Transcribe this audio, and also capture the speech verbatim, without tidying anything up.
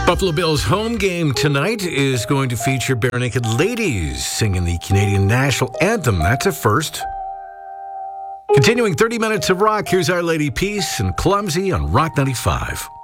Buffalo Bills home game tonight is going to feature Bare Naked Ladies singing the Canadian national anthem. That's a first. Continuing thirty minutes of rock, here's Our Lady Peace and Clumsy on Rock ninety-five.